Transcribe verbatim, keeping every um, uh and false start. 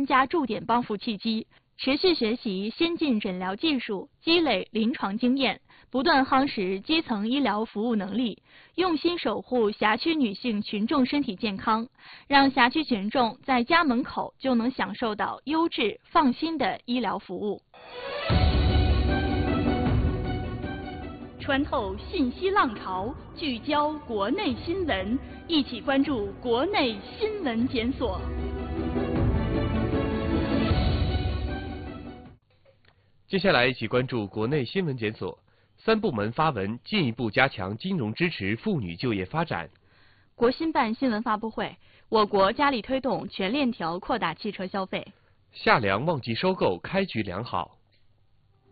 家驻点帮扶契机，持续学习先进诊疗技术，积累临床经验，不断夯实基层医疗服务能力，用心守护辖区女性群众身体健康，让辖区群众在家门口就能享受到优质、放心的医疗服务。穿透信息浪潮，聚焦国内新闻，一起关注国内新闻检索。 接下来一起关注国内新闻检索。三部门发文进一步加强金融支持妇女就业发展。 国新办新闻发布会，我国加力推动全链条扩大汽车消费。 夏粮旺季收购开局良好。